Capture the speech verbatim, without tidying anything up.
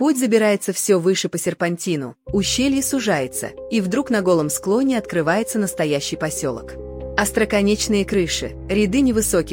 Путь забирается все выше по серпантину, ущелье сужается, и вдруг на голом склоне открывается настоящий поселок. Остроконечные крыши, ряды невысоких